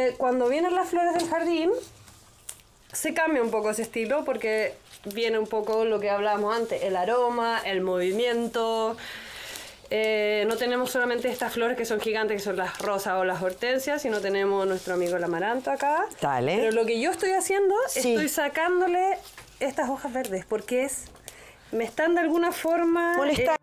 cuando vienen las flores del jardín, se cambia un poco ese estilo porque viene un poco lo que hablábamos antes, el aroma, el movimiento. No tenemos solamente estas flores que son gigantes, que son las rosas o las hortensias, sino tenemos nuestro amigo el amaranto acá. Dale. Pero lo que yo estoy haciendo, Sí. estoy sacándole estas hojas verdes porque me están de alguna forma Molestando.